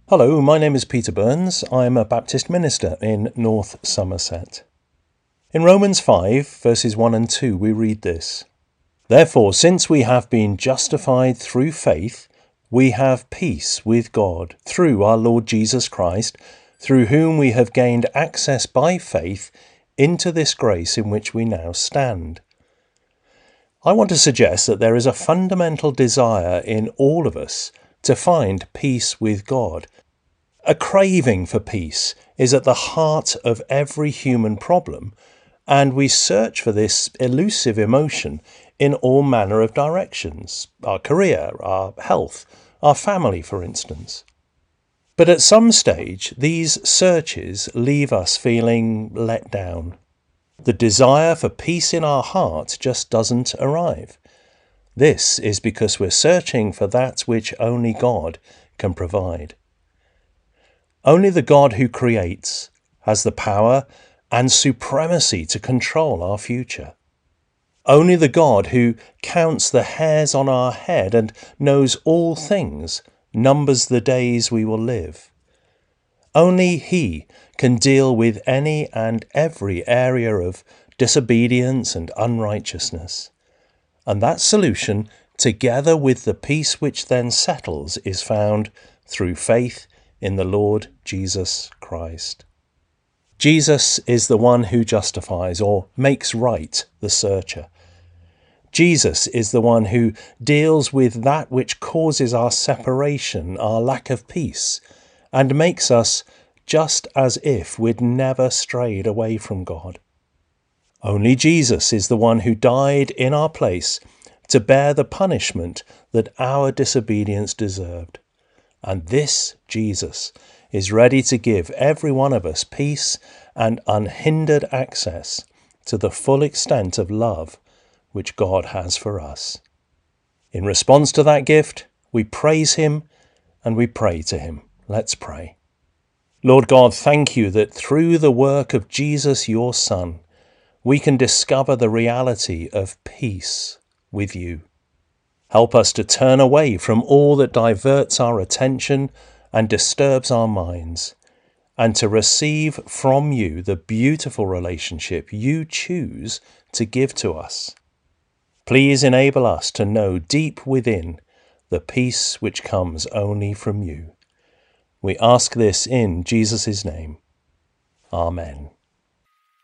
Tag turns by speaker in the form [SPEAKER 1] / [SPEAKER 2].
[SPEAKER 1] Hello, my name is Peter Burns. I'm a Baptist minister in North Somerset. In Romans 5, verses 1 and 2, we read this: "Therefore, since we have been justified through faith, we have peace with God through our Lord Jesus Christ, through whom we have gained access by faith into this grace in which we now stand." I want to suggest that there is a fundamental desire in all of us to find peace with God. A craving for peace is at the heart of every human problem, and we search for this elusive emotion in all manner of directions: our career, our health, our family, for instance. But at some stage, these searches leave us feeling let down. The desire for peace in our heart just doesn't arrive. This is because we're searching for that which only God can provide. Only the God who creates has the power and supremacy to control our future. Only the God who counts the hairs on our head and knows all things numbers the days we will live. Only He can deal with any and every area of disobedience and unrighteousness. And that solution, together with the peace which then settles, is found through faith in the Lord Jesus Christ. Jesus is the one who justifies or makes right the searcher. Jesus is the one who deals with that which causes our separation, our lack of peace, and makes us just as if we'd never strayed away from God. Only Jesus is the one who died in our place to bear the punishment that our disobedience deserved. And this Jesus is ready to give every one of us peace and unhindered access to the full extent of love which God has for us. In response to that gift, we praise Him and we pray to Him. Let's pray. Lord God, thank you that through the work of Jesus, your Son, we can discover the reality of peace with you. Help us to turn away from all that diverts our attention and disturbs our minds, and to receive from you the beautiful relationship you choose to give to us. Please enable us to know deep within the peace which comes only from you. We ask this in Jesus' name. Amen.